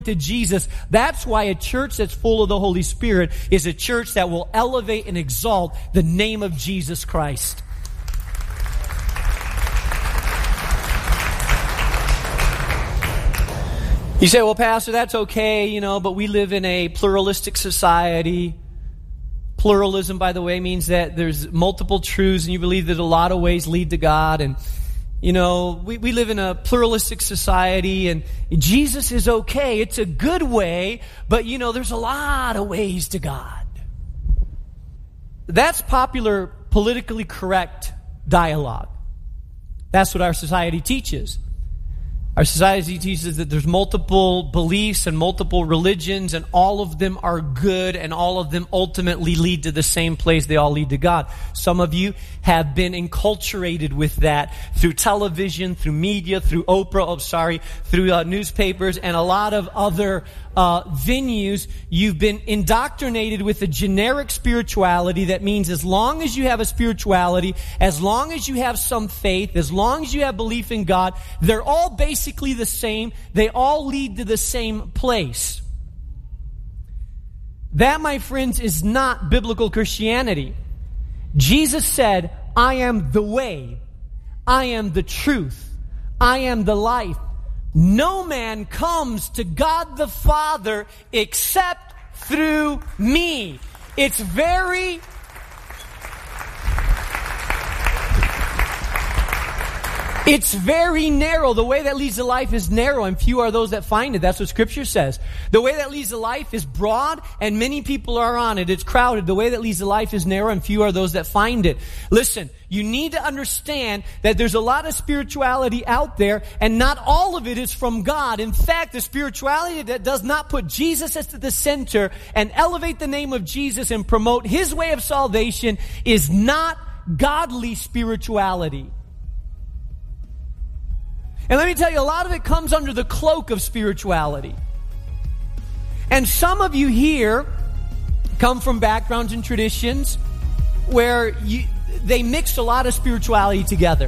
to Jesus. That's why a church that's full of the Holy Spirit is a church that will elevate and exalt the name of Jesus Christ. You say, well, Pastor, that's okay, but we live in a pluralistic society. Pluralism, by the way, means that there's multiple truths and you believe that a lot of ways lead to God. And, we live in a pluralistic society and Jesus is okay. It's a good way, but, there's a lot of ways to God. That's popular, politically correct dialogue. That's what our society teaches. Our society teaches that there's multiple beliefs and multiple religions, and all of them are good, and all of them ultimately lead to the same place. They all lead to God. Some of you have been enculturated with that through television, through media, through through newspapers, and a lot of other venues. You've been indoctrinated with a generic spirituality that means as long as you have a spirituality, as long as you have some faith, as long as you have belief in God, they're all basically the same. They all lead to the same place. That, my friends, is not biblical Christianity. Jesus said, I am the way, I am the truth, I am the life. No man comes to God the Father except through me. It's very narrow. The way that leads to life is narrow, and few are those that find it. That's what Scripture says. The way that leads to life is broad, and many people are on it. It's crowded. The way that leads to life is narrow, and few are those that find it. Listen, you need to understand that there's a lot of spirituality out there, and not all of it is from God. In fact, the spirituality that does not put Jesus as the center and elevate the name of Jesus and promote His way of salvation is not godly spirituality. And let me tell you, a lot of it comes under the cloak of spirituality. And some of you here come from backgrounds and traditions where they mix a lot of spirituality together.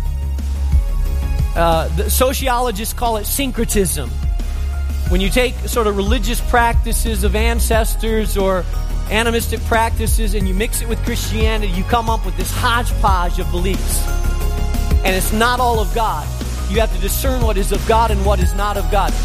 The sociologists call it syncretism. When you take sort of religious practices of ancestors or animistic practices and you mix it with Christianity, you come up with this hodgepodge of beliefs. And it's not all of God. You have to discern what is of God and what is not of God.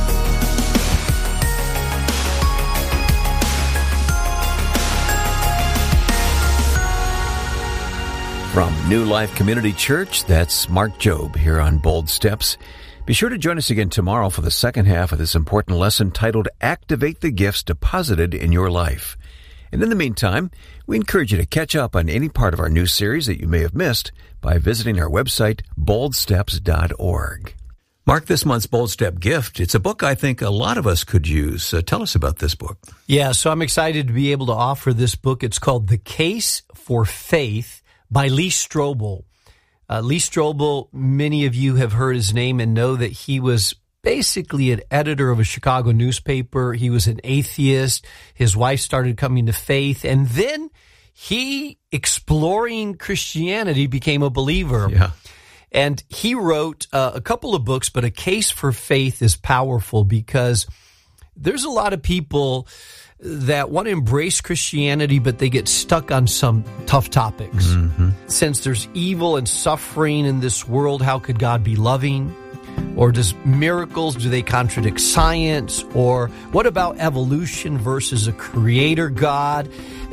From New Life Community Church, that's Mark Jobe here on Bold Steps. Be sure to join us again tomorrow for the second half of this important lesson titled Activate the Gifts Deposited in Your Life. And in the meantime, we encourage you to catch up on any part of our new series that you may have missed by visiting our website, boldsteps.org. Mark, this month's Bold Step gift, it's a book I think a lot of us could use. Tell us about this book. Yeah, so I'm excited to be able to offer this book. It's called The Case for Faith by Lee Strobel. Lee Strobel, many of you have heard his name and know that he was basically an editor of a Chicago newspaper. He was an atheist. His wife started coming to faith. And then he, exploring Christianity, became a believer. Yeah. And he wrote a couple of books, but A Case for Faith is powerful because there's a lot of people that want to embrace Christianity, but they get stuck on some tough topics. Mm-hmm. Since there's evil and suffering in this world, how could God be loving? Or does miracles, do they contradict science? Or what about evolution versus a creator God?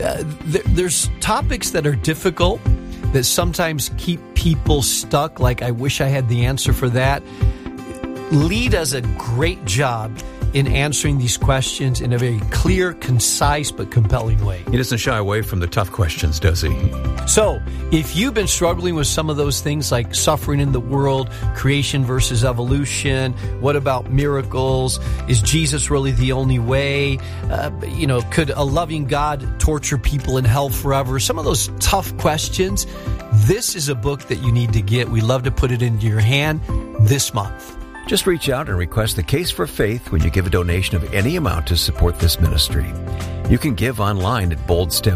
There's topics that are difficult that sometimes keep people stuck, like I wish I had the answer for that. Lee does a great job in answering these questions in a very clear, concise, but compelling way. He doesn't shy away from the tough questions, does he? So, if you've been struggling with some of those things like suffering in the world, creation versus evolution, what about miracles? Is Jesus really the only way? Could a loving God torture people in hell forever? Some of those tough questions. This is a book that you need to get. We love to put it into your hand this month. Just reach out and request The Case for Faith when you give a donation of any amount to support this ministry. You can give online at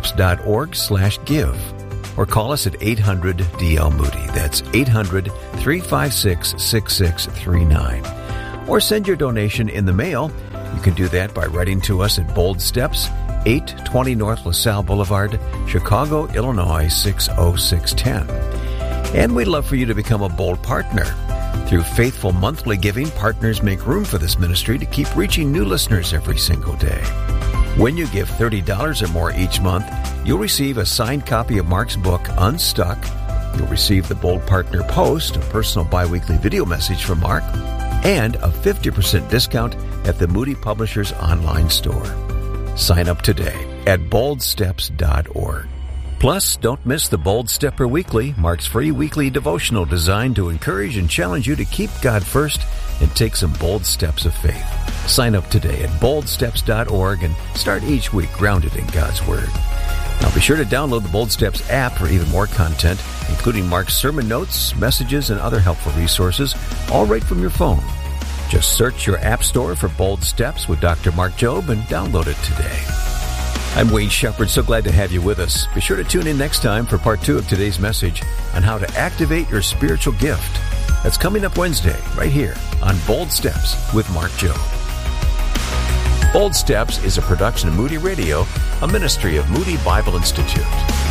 boldsteps.org/give or call us at 800-DL Moody. That's 800-356-6639. or send your donation in the mail. You can do that by writing to us at Bold Steps, 820 North LaSalle Boulevard, Chicago, Illinois, 60610. And we'd love for you to become a Bold partner. Through faithful monthly giving, partners make room for this ministry to keep reaching new listeners every single day. When you give $30 or more each month, you'll receive a signed copy of Mark's book, Unstuck. You'll receive the Bold Partner Post, a personal biweekly video message from Mark, and a 50% discount at the Moody Publishers online store. Sign up today at boldsteps.org. Plus, don't miss the Bold Stepper Weekly, Mark's free weekly devotional designed to encourage and challenge you to keep God first and take some bold steps of faith. Sign up today at boldsteps.org and start each week grounded in God's Word. Now be sure to download the Bold Steps app for even more content, including Mark's sermon notes, messages, and other helpful resources, all right from your phone. Just search your app store for Bold Steps with Dr. Mark Jobe and download it today. I'm Wayne Shepherd, so glad to have you with us. Be sure to tune in next time for part 2 of today's message on how to activate your spiritual gift. That's coming up Wednesday, right here on Bold Steps with Mark Jobe. Bold Steps is a production of Moody Radio, a ministry of Moody Bible Institute.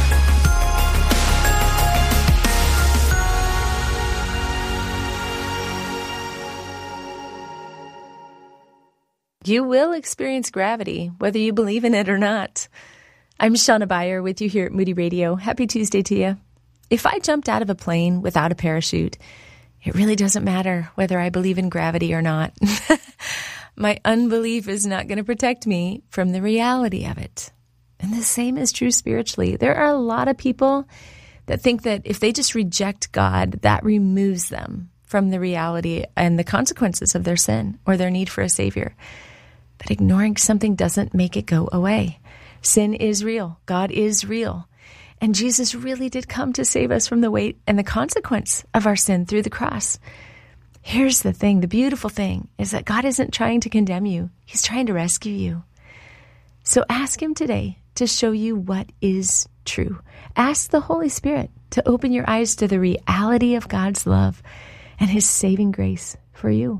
You will experience gravity, whether you believe in it or not. I'm Shauna Beyer with you here at Moody Radio. Happy Tuesday to you. If I jumped out of a plane without a parachute, it really doesn't matter whether I believe in gravity or not. My unbelief is not going to protect me from the reality of it. And the same is true spiritually. There are a lot of people that think that if they just reject God, that removes them from the reality and the consequences of their sin or their need for a Savior. But ignoring something doesn't make it go away. Sin is real. God is real. And Jesus really did come to save us from the weight and the consequence of our sin through the cross. Here's the thing. The beautiful thing is that God isn't trying to condemn you. He's trying to rescue you. So ask Him today to show you what is true. Ask the Holy Spirit to open your eyes to the reality of God's love and His saving grace for you.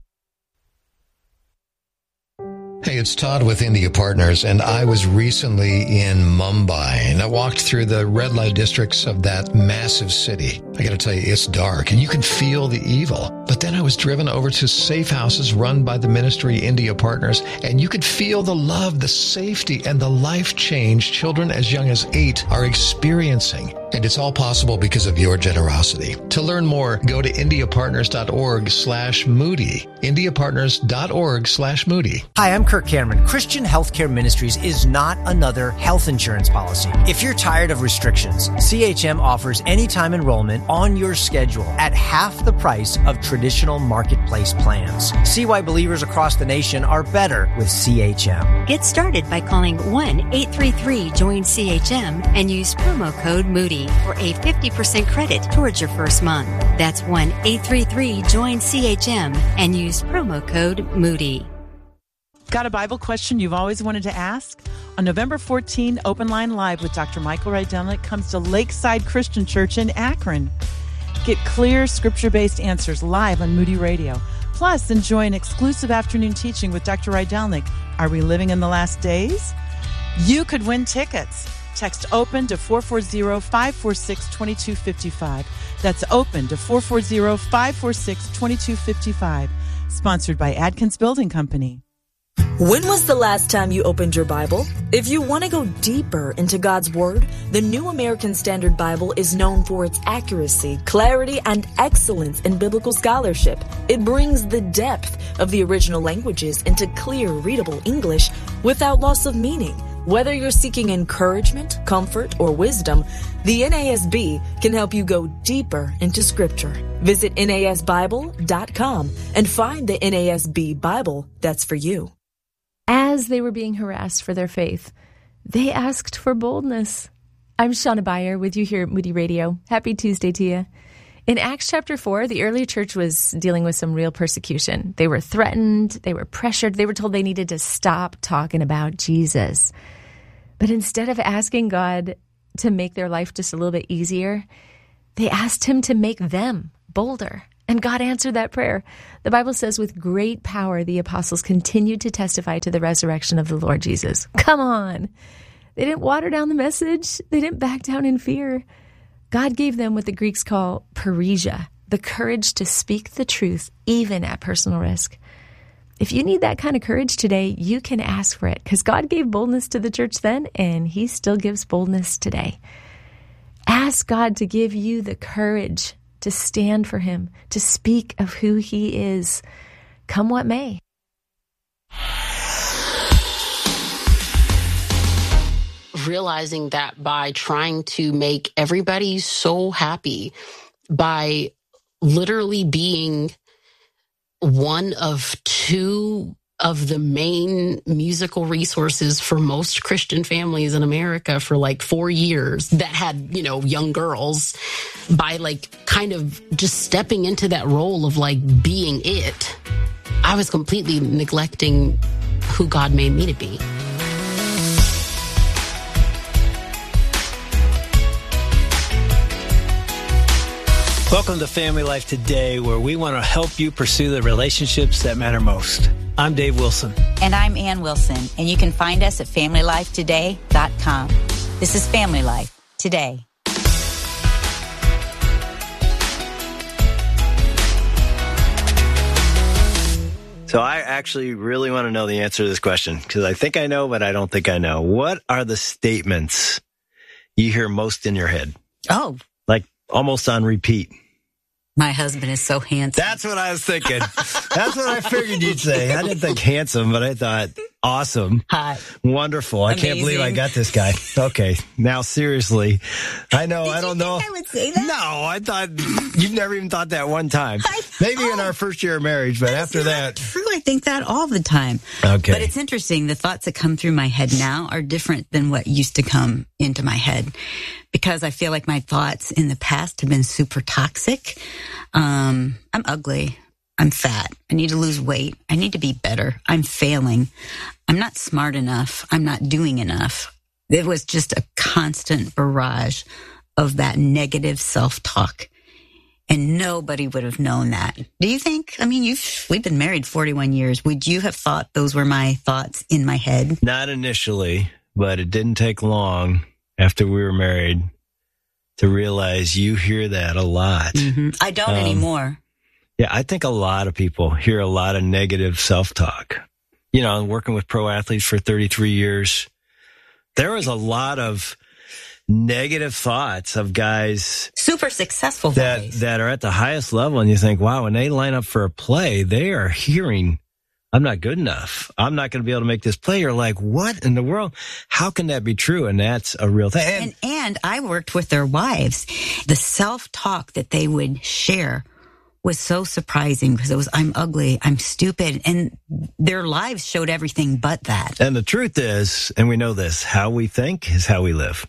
Hey, it's Todd with India Partners, and I was recently in Mumbai, and I walked through the red light districts of that massive city. I got to tell you, it's dark, and you can feel the evil. But then I was driven over to safe houses run by the ministry India Partners, and you could feel the love, the safety, and the life change children as young as 8 are experiencing. And it's all possible because of your generosity. To learn more, go to indiapartners.org/Moody. indiapartners.org/Moody. Hi, I'm Kirk Cameron. Christian Healthcare Ministries is not another health insurance policy. If you're tired of restrictions, CHM offers anytime enrollment on your schedule at half the price of traditional marketplace plans. See why believers across the nation are better with CHM. Get started by calling 1-833-JOIN-CHM and use promo code Moody for a 50% credit towards your first month. That's 1-833-JOIN-CHM and use promo code Moody. Got a Bible question you've always wanted to ask? On November 14, Open Line Live with Dr. Michael Rydelnik comes to Lakeside Christian Church in Akron. Get clear, scripture-based answers live on Moody Radio. Plus, enjoy an exclusive afternoon teaching with Dr. Rydelnik. Are we living in the last days? You could win tickets. Text OPEN to 440-546-2255. That's OPEN to 440-546-2255. Sponsored by Adkins Building Company. When was the last time you opened your Bible? If you want to go deeper into God's Word, the New American Standard Bible is known for its accuracy, clarity, and excellence in biblical scholarship. It brings the depth of the original languages into clear, readable English without loss of meaning. Whether you're seeking encouragement, comfort, or wisdom, the NASB can help you go deeper into Scripture. Visit NASBible.com and find the NASB Bible that's for you. As they were being harassed for their faith, they asked for boldness. I'm Shauna Beyer with you here at Moody Radio. Happy Tuesday to you. In Acts chapter 4, the early church was dealing with some real persecution. They were threatened, they were pressured, they were told they needed to stop talking about Jesus. But instead of asking God to make their life just a little bit easier, they asked Him to make them bolder And God answered that prayer. The Bible says, with great power, the apostles continued to testify to the resurrection of the Lord Jesus. Come on. They didn't water down the message. They didn't back down in fear. God gave them what the Greeks call parrhesia, the courage to speak the truth, even at personal risk. If you need that kind of courage today, you can ask for it, because God gave boldness to the church then, and he still gives boldness today. Ask God to give you the courage to stand for him, to speak of who he is, come what may. Realizing that by trying to make everybody so happy, by literally being one of two of the main musical resources for most Christian families in America for like 4 years that had, young girls, by like kind of just stepping into that role of like being it, I was completely neglecting who God made me to be. Welcome to Family Life Today, where we want to help you pursue the relationships that matter most. I'm Dave Wilson. And I'm Ann Wilson, and you can find us at FamilyLifeToday.com. This is Family Life Today. So I actually really want to know the answer to this question, because I think I know, but I don't think I know. What are the statements you hear most in your head? Oh. Like almost on repeat. My husband is so handsome. That's what I was thinking. That's what I figured you'd say. I didn't think handsome, but I thought awesome. Hot. Wonderful. Amazing. I can't believe I got this guy. Okay. Now, seriously. I know. I don't know. I would say that? No, I thought you've never even thought that one time. Maybe in our first year of marriage, but after that. True. I think that all the time. Okay. But it's interesting. The thoughts that come through my head now are different than what used to come into my head, because I feel like my thoughts in the past have been super toxic. I'm ugly. I'm fat. I need to lose weight. I need to be better. I'm failing. I'm not smart enough. I'm not doing enough. It was just a constant barrage of that negative self-talk. And nobody would have known that. Do you think? I mean, we've been married 41 years. Would you have thought those were my thoughts in my head? Not initially, but it didn't take long after we were married to realize you hear that a lot. Mm-hmm. I don't anymore. Yeah, I think a lot of people hear a lot of negative self-talk. Working with pro athletes for 33 years, there was a lot of negative thoughts of guys super successful that are at the highest level, and you think, wow, when they line up for a play, they are hearing, I'm not good enough. I'm not going to be able to make this play. You're like, what in the world? How can that be true? And that's a real thing. And I worked with their wives. The self-talk that they would share was so surprising, because it was, I'm ugly, I'm stupid. And their lives showed everything but that. And the truth is, and we know this, how we think is how we live.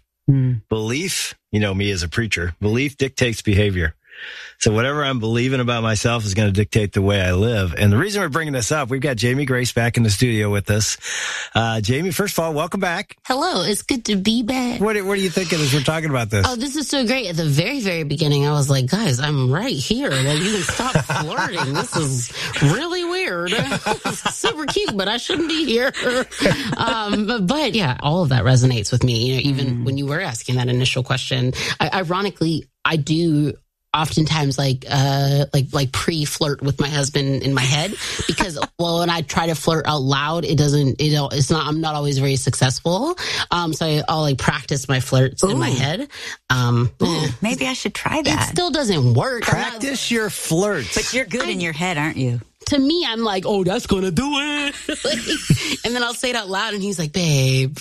Belief, me as a preacher, belief dictates behavior. So whatever I'm believing about myself is going to dictate the way I live. And the reason we're bringing this up, we've got Jamie Grace back in the studio with us. Jamie, first of all, welcome back. Hello, it's good to be back. What are you thinking as we're talking about this? Oh, this is so great. At the very, very beginning, I was like, guys, I'm right here. Like, you can stop flirting. This is really weird. Super cute, but I shouldn't be here. But yeah, all of that resonates with me. Even when you were asking that initial question, ironically, I do oftentimes like pre-flirt with my husband in my head, because when I try to flirt out loud, I'm not always very successful. So I'll like practice my flirts in my head. Maybe I should try that. It still doesn't work. Practice your flirts. But you're good in your head, aren't you? To me, I'm like, oh, that's going to do it. And then I'll say it out loud, and he's like, babe.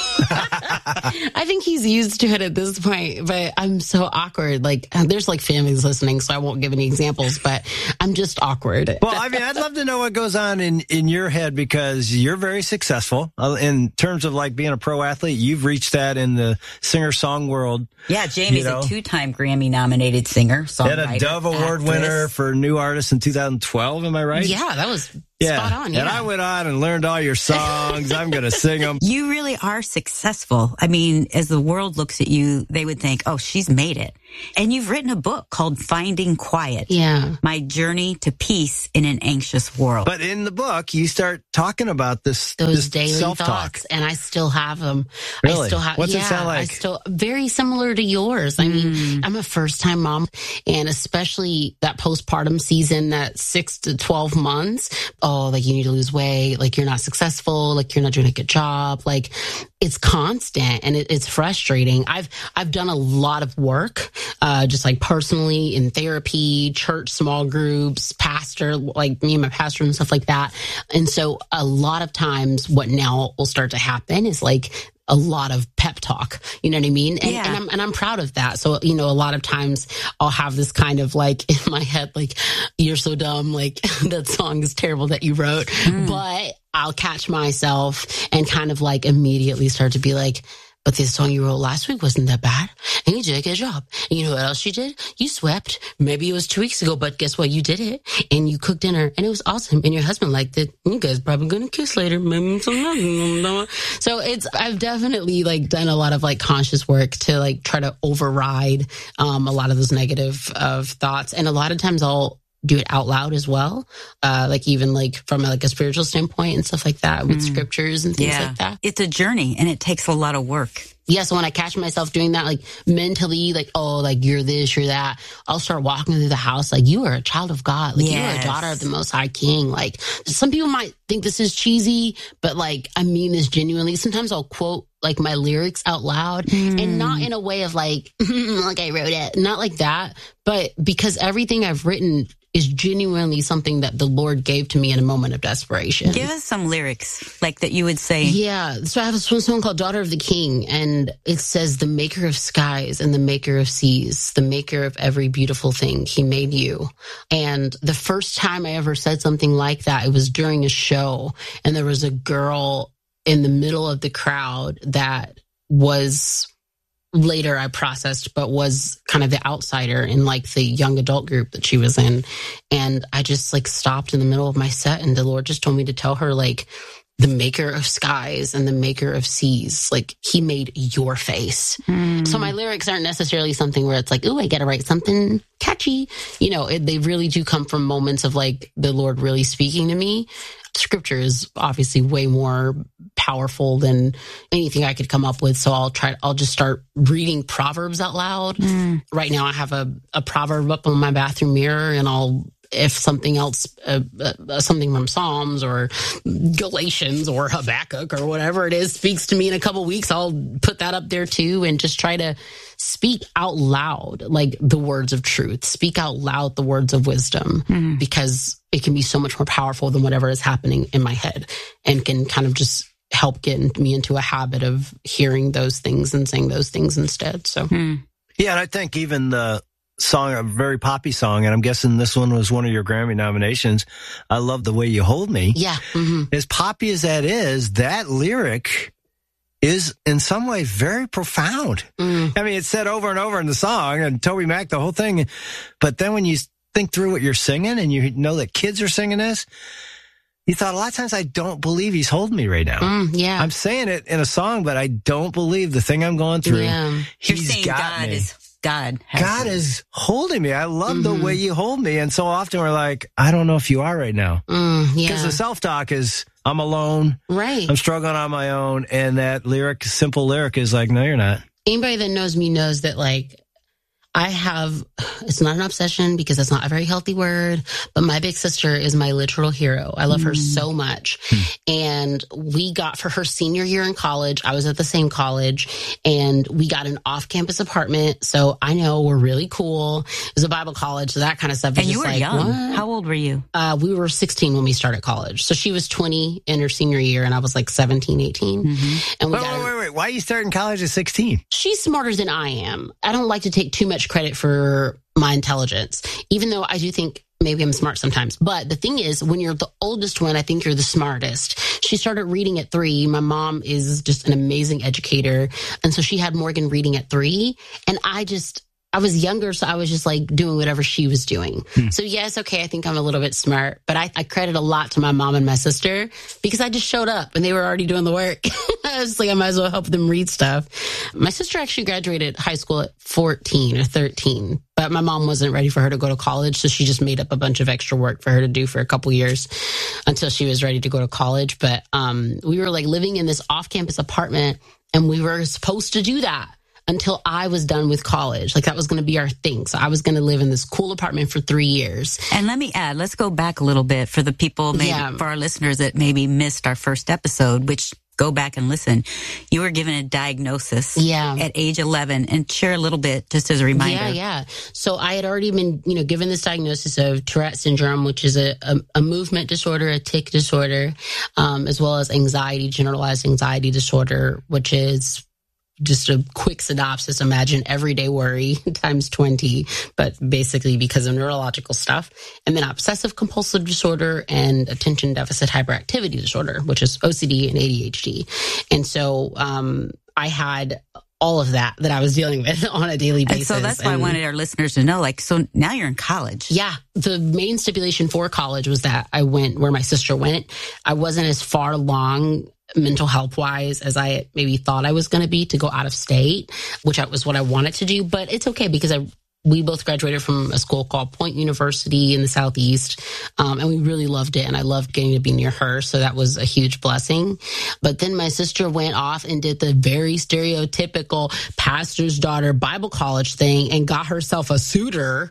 I think he's used to it at this point, but I'm so awkward. Like, there's like families listening, so I won't give any examples, but I'm just awkward. Well, I mean, I'd love to know what goes on in your head, because you're very successful in terms of like being a pro athlete. You've reached that in the singer-song world. Yeah, Jamie's a 2-time Grammy-nominated singer, songwriter, and a Dove Award winner for New Artist in 2012, am I right? Yeah, that was spot on. Yeah. And I went on and learned all your songs. I'm going to sing them. You really are successful. I mean, as the world looks at you, they would think, oh, she's made it. And you've written a book called Finding Quiet. Yeah. My Journey to Peace in an Anxious World. But in the book, you start talking about those this daily self-talk. thoughts, and I still have them. Really? I still have, What's it sound like? Very similar to yours. I mean, I'm a first-time mom, and especially that postpartum season, that 6 to 12 months. Oh, like you need to lose weight, like you're not successful, like you're not doing a good job, like it's constant and it's frustrating. I've done a lot of work, just like personally in therapy, church, small groups, pastor, like me and my pastor and stuff like that. And so a lot of times what now will start to happen is like a lot of pep talk, you know what I mean? And I'm proud of that. So, you know, a lot of times I'll have this kind of like in my head, like, you're so dumb. Like that song is terrible that you wrote, but I'll catch myself and kind of like immediately start to be like, but this song you wrote last week wasn't that bad. And you did a good job. And you know what else you did? You swept. Maybe it was 2 weeks ago, but guess what? You did it. And you cooked dinner and it was awesome. And your husband liked it. You guys probably going to kiss later. So I've definitely like done a lot of like conscious work to like try to override a lot of those negative thoughts. And a lot of times I'll do it out loud as well. Like even like from like a spiritual standpoint and stuff like that with scriptures and things like that. It's a journey and it takes a lot of work. Yeah, so when I catch myself doing that, like mentally, like, oh, like you're this, you're that, I'll start walking through the house like you are a child of God. Like you are a daughter of the Most High King. Like some people might think this is cheesy, but like I mean this genuinely. Sometimes I'll quote like my lyrics out loud and not in a way of like, like I wrote it, not like that, but because everything I've written is genuinely something that the Lord gave to me in a moment of desperation. Give us some lyrics like that you would say. Yeah. So I have a song called Daughter of the King, and it says, the maker of skies and the maker of seas, the maker of every beautiful thing, he made you. And the first time I ever said something like that, it was during a show, and there was a girl in the middle of the crowd that was later I processed, but was kind of the outsider in like the young adult group that she was in. And I just like stopped in the middle of my set, and the Lord just told me to tell her like, the maker of skies and the maker of seas, like he made your face. So my lyrics aren't necessarily something where it's like, oh, I got to write something catchy. You know, they really do come from moments of like the Lord really speaking to me. Scripture is obviously way more powerful than anything I could come up with. So I'll just start reading Proverbs out loud. Right now I have a proverb up on my bathroom mirror, and if something else, something from Psalms or Galatians or Habakkuk or whatever it is speaks to me in a couple weeks, I'll put that up there too, and just try to speak out loud, like the words of truth, speak out loud the words of wisdom, because it can be so much more powerful than whatever is happening in my head, and can kind of just help get me into a habit of hearing those things and saying those things instead. So, yeah, and I think even the song, a very poppy song, and I'm guessing this one was one of your Grammy nominations, I Love the Way You Hold Me. Yeah. As poppy as that is, that lyric is in some ways very profound. I mean, it's said over and over in the song, and Toby Mac, the whole thing. But then when you think through what you're singing, and you know that kids are singing this, you thought a lot of times, I don't believe he's holding me right now. Yeah. I'm saying it in a song, but I don't believe the thing I'm going through. Yeah. He's got me. God is holding me. I love the way you hold me. And so often we're like, I don't know if you are right now. Because the self-talk is, I'm alone. Right. I'm struggling on my own. And that simple lyric is like, no, you're not. Anybody that knows me knows that like, it's not an obsession because that's not a very healthy word, but my big sister is my literal hero. I love her so much. And we got, for her senior year in college, I was at the same college, and we got an off-campus apartment. So I know we're really cool. It was a Bible college, so that kind of stuff. And you were young. What? How old were you? We were 16 when we started college. So she was 20 in her senior year, and I was like 17, 18. And we wait. Why are you starting college at 16? She's smarter than I am. I don't like to take too much credit for my intelligence, even though I do think maybe I'm smart sometimes. But the thing is, when you're the oldest one, I think you're the smartest. She started reading at 3. My mom is just an amazing educator. And so she had Morgan reading at 3. And I I was younger, so I was just like doing whatever she was doing. So yes, okay, I think I'm a little bit smart, but I credit a lot to my mom and my sister because I just showed up and they were already doing the work. I was like, I might as well help them read stuff. My sister actually graduated high school at 14 or 13, but my mom wasn't ready for her to go to college, so she just made up a bunch of extra work for her to do for a couple years until she was ready to go to college. But we were like living in this off-campus apartment, and we were supposed to do that until I was done with college. Like, that was going to be our thing. So I was going to live in this cool apartment for 3 years. And let me add, let's go back a little bit for the people, maybe for our listeners that maybe missed our first episode, which go back and listen. You were given a diagnosis at age 11, and share a little bit just as a reminder. Yeah. So I had already been, given this diagnosis of Tourette syndrome, which is a movement disorder, a tic disorder, as well as anxiety, generalized anxiety disorder, which is just a quick synopsis. Imagine everyday worry times 20, but basically because of neurological stuff. And then obsessive compulsive disorder and attention deficit hyperactivity disorder, which is OCD and ADHD. And so I had all of that I was dealing with on a daily basis. And so that's why I wanted our listeners to know, so now you're in college. Yeah. The main stipulation for college was that I went where my sister went. I wasn't as far along mental health wise as I maybe thought I was going to be to go out of state, which was what I wanted to do. But it's okay because we both graduated from a school called Point University in the Southeast. And we really loved it. And I loved getting to be near her. So that was a huge blessing. But then my sister went off and did the very stereotypical pastor's daughter Bible college thing and got herself a suitor.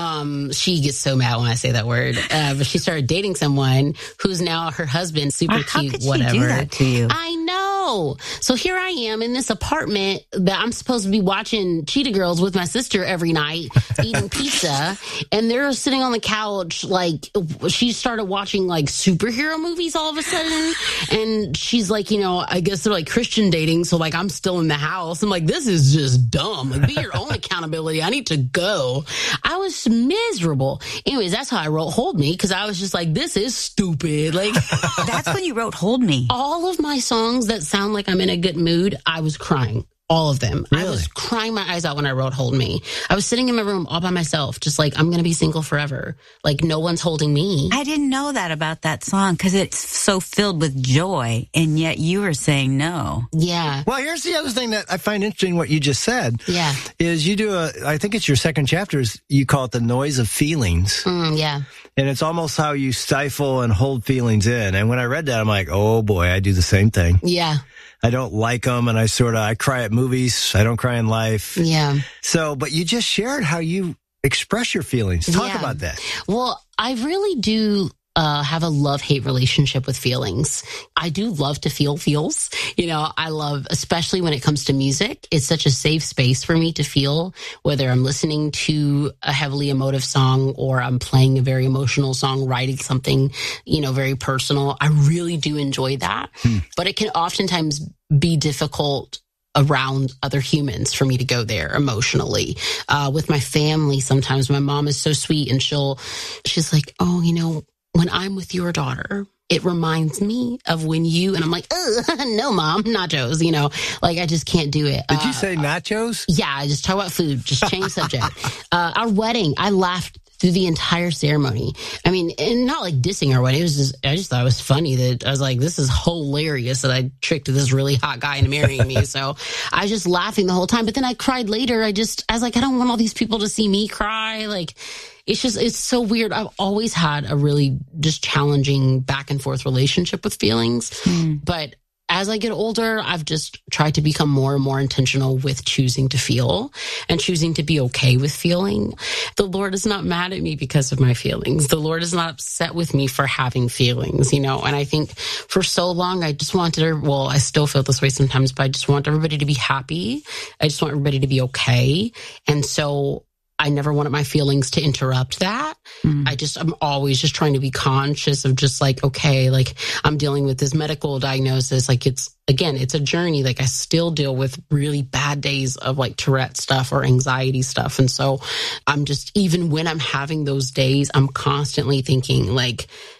She gets so mad when I say that word. But she started dating someone who's now her husband, super cute, how could whatever. She do that to you? I know. So here I am in this apartment that I'm supposed to be watching Cheetah Girls with my sister every night, eating pizza, and they're sitting on the couch. Like, she started watching like superhero movies all of a sudden, and she's like, I guess they're like Christian dating, so like I'm still in the house. I'm like, this is just dumb. Like, be your own accountability. I need to go. I was miserable. Anyways, that's how I wrote Hold Me, because I was just like, this is stupid. Like, that's when you wrote Hold Me. All of my songs that sound like I'm in a good mood, I was crying. All of them. Really? I was crying my eyes out when I wrote Hold Me. I was sitting in my room all by myself, just like, I'm going to be single forever. Like, no one's holding me. I didn't know that about that song because it's so filled with joy, and yet you were saying no. Yeah. Well, here's the other thing that I find interesting what you just said. Yeah. Is you do I think it's your second chapter, you call it The Noise of Feelings. Yeah. And it's almost how you stifle and hold feelings in. And when I read that, I'm like, oh boy, I do the same thing. Yeah. I don't like them, and I cry at movies. I don't cry in life. Yeah. So, but you just shared how you express your feelings. Talk about that. Well, I really do have a love-hate relationship with feelings. I do love to feel feels. I love, especially when it comes to music, it's such a safe space for me to feel, whether I'm listening to a heavily emotive song or I'm playing a very emotional song, writing something, very personal. I really do enjoy that. But it can oftentimes be difficult around other humans for me to go there emotionally. With my family, sometimes my mom is so sweet and she's like, oh, when I'm with your daughter, it reminds me of when you, and I'm like, no, Mom, nachos, like I just can't do it. Did you say nachos? Yeah, I just talk about food, just change subject. Our wedding, I laughed through the entire ceremony. I mean, and not like dissing our wedding. It was just, I just thought it was funny that I was like, this is hilarious that I tricked this really hot guy into marrying me. So I was just laughing the whole time. But then I cried later. I was like, I don't want all these people to see me cry. Like, it's so weird. I've always had a really just challenging back and forth relationship with feelings. But as I get older, I've just tried to become more and more intentional with choosing to feel and choosing to be okay with feeling. The Lord is not mad at me because of my feelings. The Lord is not upset with me for having feelings, and I think for so long, I just wanted I still feel this way sometimes, but I just want everybody to be happy. I just want everybody to be okay. And so I never wanted my feelings to interrupt that. I'm always just trying to be conscious of just like, okay, like I'm dealing with this medical diagnosis. Like it's a journey. Like I still deal with really bad days of like Tourette stuff or anxiety stuff. And so I'm just, even when I'm having those days, I'm constantly thinking like,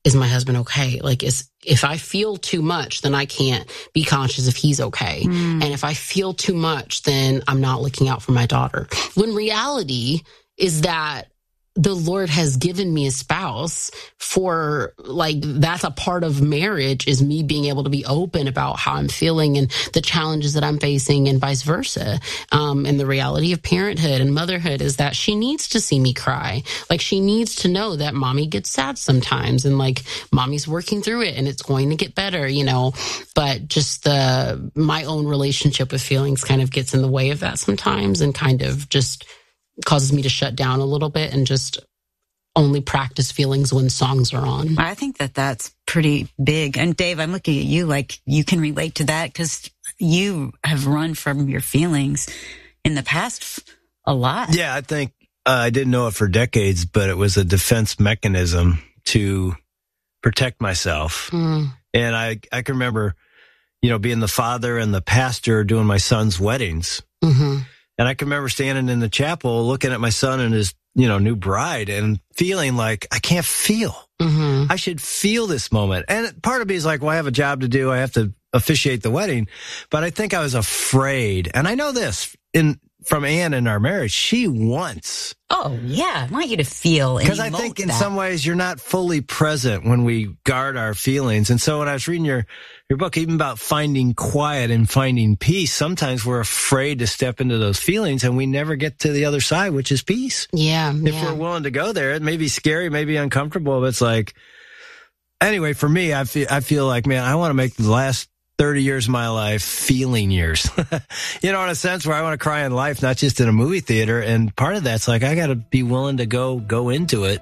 is my husband okay? Like, if I feel too much, then I can't be conscious if he's okay. And if I feel too much, then I'm not looking out for my daughter. When reality is that the Lord has given me a spouse for, like, that's a part of marriage, is me being able to be open about how I'm feeling and the challenges that I'm facing and vice versa. And the reality of parenthood and motherhood is that she needs to see me cry. Like, she needs to know that mommy gets sad sometimes and, like, mommy's working through it and it's going to get better, you know, but just my own relationship with feelings kind of gets in the way of that sometimes and kind of just causes me to shut down a little bit and just only practice feelings when songs are on. I think that that's pretty big. And Dave, I'm looking at you like you can relate to that because you have run from your feelings in the past a lot. Yeah, I think I didn't know it for decades, but it was a defense mechanism to protect myself. And I can remember, you know, being the father and the pastor doing my son's weddings. And I can remember standing in the chapel looking at my son and his, you know, new bride and feeling like I can't feel. I should feel this moment. And part of me is like, well, I have a job to do. I have to officiate the wedding. But I think I was afraid. And I know this from Anne in our marriage. She wants. Oh, yeah. I want you to feel. Because I think in some ways you're not fully present when we guard our feelings. And so when I was reading your book, even about finding quiet and finding peace, sometimes we're afraid to step into those feelings and we never get to the other side, which is peace. Yeah. If we're willing to go there, it may be scary, may be uncomfortable, but it's like, anyway, for me, I feel like, man, I want to make the last 30 years of my life feeling years. You know, in a sense where I want to cry in life, not just in a movie theater. And part of that's like, I got to be willing to go into it.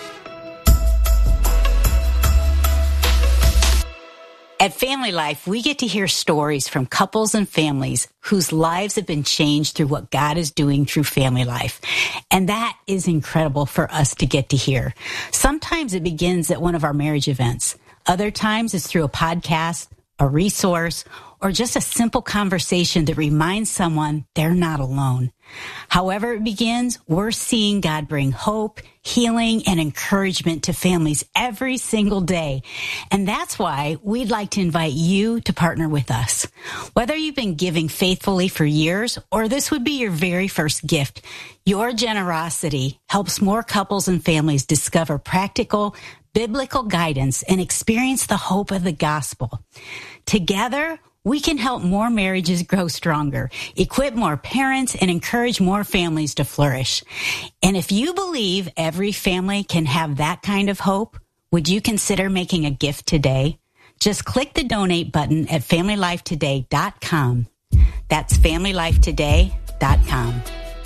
At Family Life, we get to hear stories from couples and families whose lives have been changed through what God is doing through Family Life. And that is incredible for us to get to hear. Sometimes it begins at one of our marriage events. Other times it's through a podcast, a resource, or just a simple conversation that reminds someone they're not alone. However it begins, we're seeing God bring hope, healing, and encouragement to families every single day. And that's why we'd like to invite you to partner with us. Whether you've been giving faithfully for years or this would be your very first gift, your generosity helps more couples and families discover practical, biblical guidance and experience the hope of the gospel. Together, we can help more marriages grow stronger, equip more parents, and encourage more families to flourish. And if you believe every family can have that kind of hope, would you consider making a gift today? Just click the donate button at FamilyLifeToday.com. That's FamilyLifeToday.com.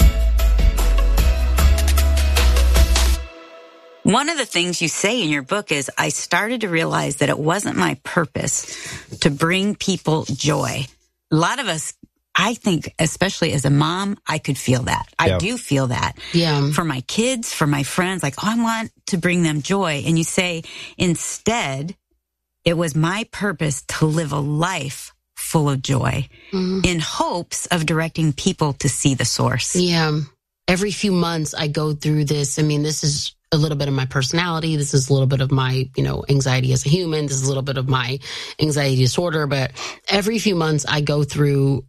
One of the things you say in your book is, I started to realize that it wasn't my purpose to bring people joy. A lot of us, I think, especially as a mom, I could feel that. I do feel that. Yeah. For my kids, for my friends, like, I want to bring them joy. And you say, instead, it was my purpose to live a life full of joy in hopes of directing people to see the source. Yeah. Every few months I go through this. I mean, this is a little bit of my personality. This is a little bit of my, anxiety as a human. This is a little bit of my anxiety disorder. But every few months I go through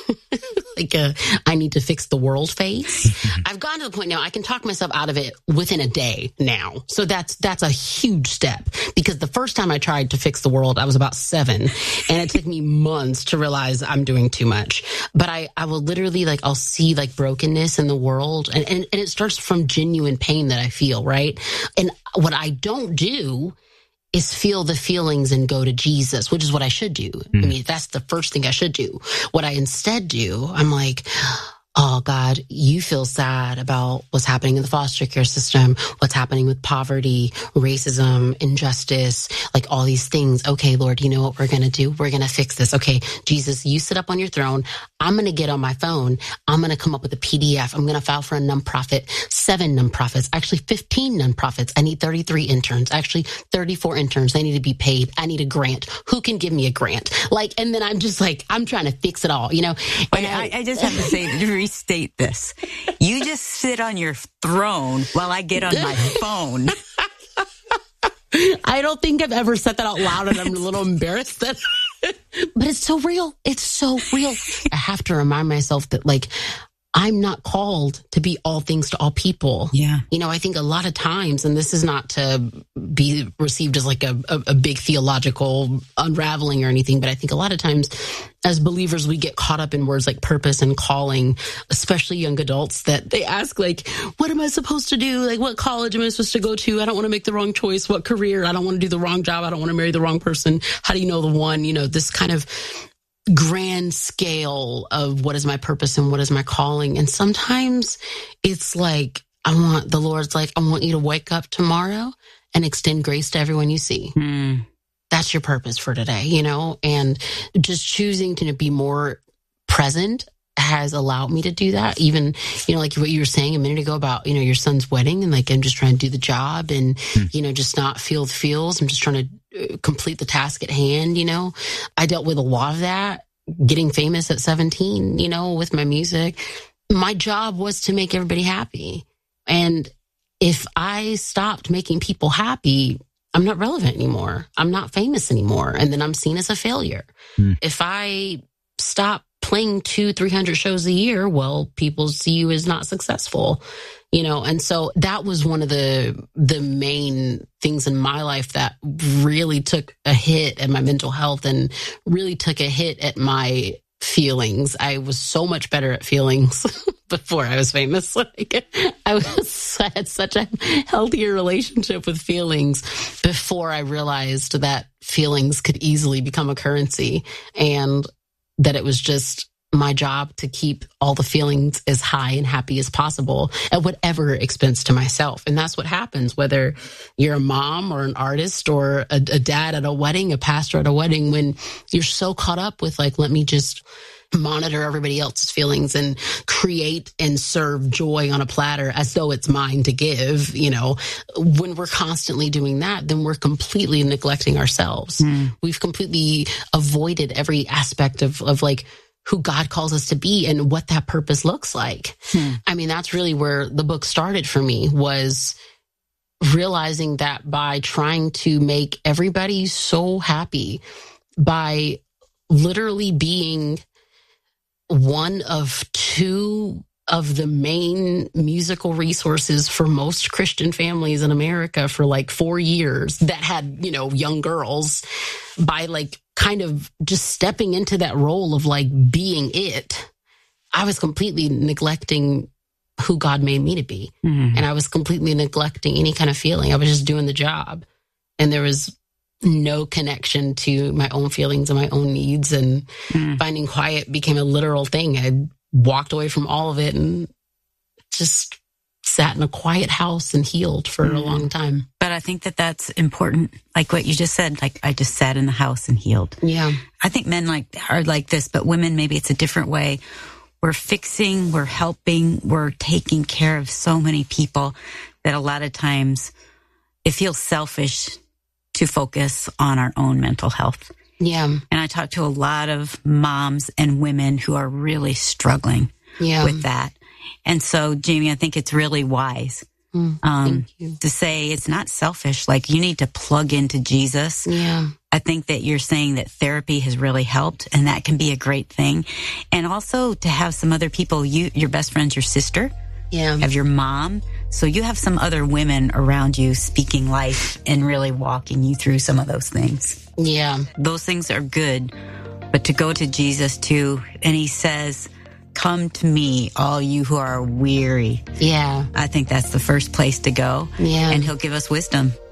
I need to fix the world phase. I've gotten to the point now I can talk myself out of it within a day now. So that's a huge step, because the first time I tried to fix the world, I was about 7, and it took me months to realize I'm doing too much. But I will literally, I'll see brokenness in the world, and it starts from genuine pain that I feel, right? And what I don't do is feel the feelings and go to Jesus, which is what I should do. I mean, that's the first thing I should do. What I instead do, I'm like, oh God, you feel sad about what's happening in the foster care system, what's happening with poverty, racism, injustice, all these things. Okay, Lord, you know what we're going to do? We're going to fix this. Okay, Jesus, you sit up on your throne. I'm going to get on my phone. I'm going to come up with a PDF. I'm going to file for a nonprofit, 7 nonprofits, actually 15 nonprofits. I need 33 interns, actually 34 interns. They need to be paid. I need a grant. Who can give me a grant? And then I'm just I'm trying to fix it all, And I just have to say, restate this. You just sit on your throne while I get on my phone. I don't think I've ever said that out loud, and I'm a little embarrassed that, but it's so real. It's so real. I have to remind myself that, like, I'm not called to be all things to all people. Yeah. You know, I think a lot of times, and this is not to be received as like a big theological unraveling or anything, but I think a lot of times as believers, we get caught up in words like purpose and calling, especially young adults, that they ask, like, what am I supposed to do? Like, what college am I supposed to go to? I don't want to make the wrong choice. What career? I don't want to do the wrong job. I don't want to marry the wrong person. How do you know the one? You know, this kind of grand scale of what is my purpose and what is my calling. And sometimes it's like, the Lord's like, I want you to wake up tomorrow and extend grace to everyone you see. That's your purpose for today, you know? And just choosing to be more present has allowed me to do that. Even, you know, like what you were saying a minute ago about, you know, your son's wedding, and like, I'm just trying to do the job and, you know, just not feel the feels. I'm just trying to complete the task at hand. You know, I dealt with a lot of that getting famous at 17, you know, with my music. My job was to make everybody happy. And if I stopped making people happy, I'm not relevant anymore. I'm not famous anymore. And then I'm seen as a failure. If I stop playing 200-300 shows a year, well, people see you as not successful, you know? And so that was one of the main things in my life that really took a hit at my mental health and really took a hit at my feelings. I was so much better at feelings before I was famous. Like, I had such a healthier relationship with feelings before I realized that feelings could easily become a currency, and that it was just my job to keep all the feelings as high and happy as possible at whatever expense to myself. And that's what happens, whether you're a mom or an artist or a dad at a wedding, a pastor at a wedding, when you're so caught up with, like, let me just monitor everybody else's feelings and create and serve joy on a platter as though it's mine to give. You know, when we're constantly doing that, then we're completely neglecting ourselves. We've completely avoided every aspect of like who God calls us to be and what that purpose looks like. I mean, that's really where the book started for me, was realizing that by trying to make everybody so happy, by literally being one of two of the main musical resources for most Christian families in America for like 4 years that had, you know, young girls, by like kind of just stepping into that role of like being it, I was completely neglecting who God made me to be. And I was completely neglecting any kind of feeling. I was just doing the job. And there was no connection to my own feelings and my own needs, and finding quiet became a literal thing. I walked away from all of it and just sat in a quiet house and healed for a long time. But I think that that's important. Like what you just said, like, I just sat in the house and healed. Yeah. I think men are like this, but women, maybe it's a different way. We're fixing, we're helping, we're taking care of so many people that a lot of times it feels selfish to focus on our own mental health. Yeah. And I talk to a lot of moms and women who are really struggling with that. And so, Jamie, I think it's really wise to say it's not selfish. Like, you need to plug into Jesus. Yeah. I think that you're saying that therapy has really helped, and that can be a great thing. And also to have some other people, your best friend's your sister. Yeah. Have your mom. So you have some other women around you speaking life and really walking you through some of those things. Yeah. Those things are good. But to go to Jesus too, and he says, come to me, all you who are weary. Yeah. I think that's the first place to go. Yeah. And he'll give us wisdom.